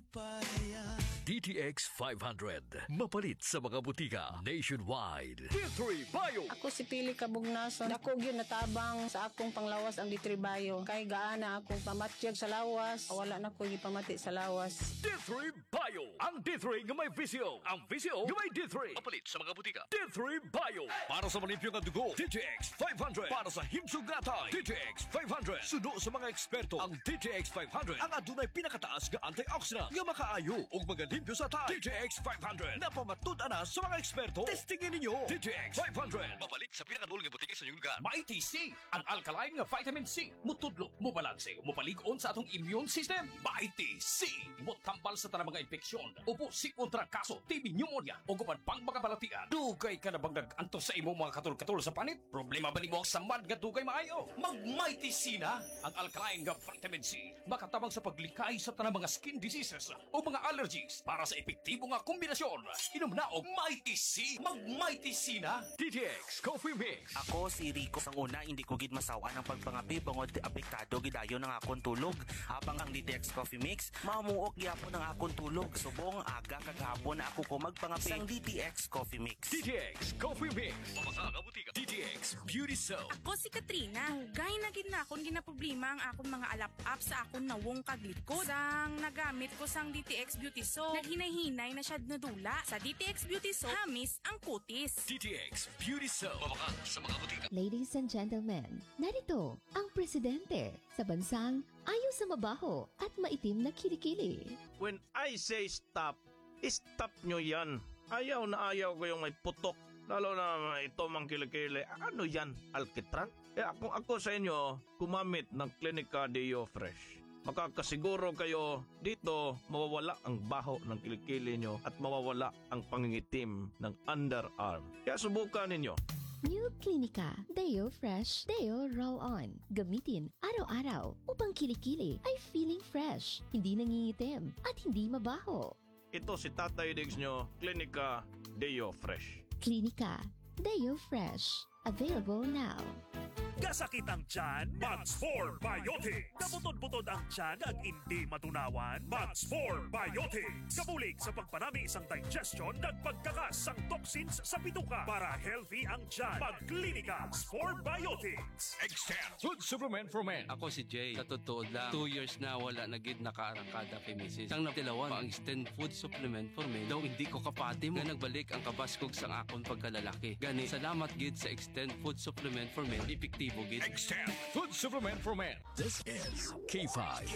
DTX 500. Mapalit sa mga butika nationwide. D3 Bio. Ako si Pili Kabugnason. Dako gyud natabang sa akong panglawas ang D3 Bio. Kay gaana akong pamatyag sa lawas. Wala na ko gipamati sa lawas. D3 Bio. Ang D3 nga may visio. Ang visio nga may D3. Mapalit sa mga butika. D3 Bio. Para sa malimpyo nga dugo. DTX 500. Para sa himsog gatay. DTX 500. Sudo sa mga eksperto. Ang DTX 500 ang adunay pinakataas nga antioxidant nga makaayo ug magalimpyo sa tay. DTX 500. Napamatud-an na sa mga eksperto. Testingin ninyo. DTX 500. Mapalit sa pinakadul nga butika sa inyong lugar. Mighty C, ang alkaline nga vitamin C. Mutudlo, mubalanse, mupaligon sa atong immune system. Mighty C, mutambal sa tanang mga infeksyon. Upo si kontra kaso, TB pneumonia, o gupan pang mga balatian. Dugay ka na bang nag-antos sa imong mga katul-katul sa panit? Problema ba ni mo ang samad nga dugay maayo? Mag-Mighty C na, ang alkaline nga vitamin C. Makatabang sa paglikay sa tanang mga skin diseases o mga allergies para sa epektibo nga kombinasyon. Inom na og Mighty C. Mag-Mighty C na. DTX Coffee Mix. Ako si Rico. Ang una, hindi ko gid masawa ng pagpangapi bangod apektado gidayo ng akong tulog. Habang ang DTX Coffee Mix, mamuok gyapon ang akong tulog. Subong aga kagahapon na ako ko magpangapi sang DTX Coffee Mix. DTX Coffee Mix. Mamasa nga butika. DTX Beauty Soap. Ako si Katrina. Hugay na gid na akong ginaproblema ang akong mga alap-up sa akong nawong kaglikod. Sang nagamit ko sang DTX Beauty Soap, naghinay-hinay na siya nadula. Sa DTX Beauty Soap, hamis ang kutis. DTX Beauty Soap. Mamaka sa mga butika. Ladies and gentlemen, narito ang presidente sa bansang ayaw sa mabaho at maitim na kilikili. When I say stop, stop nyo yan. Ayaw na ayaw ko yung may putok. Lalo na ito mang kilikili. Ano yan? Alkitran? Kung ako sa inyo, gumamit ng Clinica Deo Fresh. Makakasiguro kayo dito mawawala ang baho ng kilikili nyo at mawawala ang pangingitim ng underarm. Kaya subukan ninyo. New Clinica Deo Fresh Deo Roll-On. Gamitin araw-araw upang kilikili ay feeling fresh, hindi nangingitim at hindi mabaho. Ito si Tatay Diggs nyo, Clinica Deo Fresh. Clinica Deo Fresh. Available now. Kasakit ang tiyan, Max 4 Biotics. Kabutod-butod ang tiyan ag hindi matunawan, Max 4 Biotics. Kabulig sa pagpanami isang digestion at pagkakas ang toxins sa bituka para healthy ang tiyan. Mag-Clinica Max 4 Biotics. Extend Food Supplement for Men. Ako si Jay. Sa totoo lang, 2 years na wala na gid nakaarangkada kay Mrs. Sang natilawan ang Extend Food Supplement for Men. Daw hindi ko kapati mo. Nga nagbalik ang kabaskog sang akong pagkalalaki. Gani, salamat gid sa Extend Food Supplement for Men. Epektibo gid. Extend Food Supplement for Men. This is K5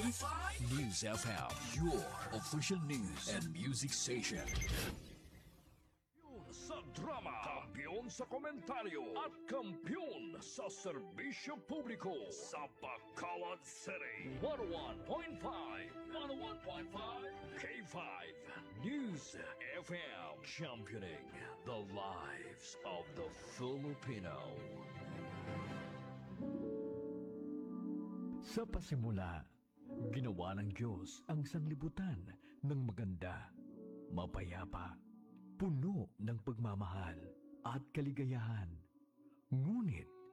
News FM, your official news and music station. Sa drama, kampiyon sa komentaryo at kampiyon sa serbisyo publiko sa Bacolod City. 101.5 K5 News FM, championing the lives of the Filipino. Sa pasimula, ginawa ng Diyos ang sanglibutan ng maganda, mapayapa, puno ng pagmamahal at kaligayahan. Ngunit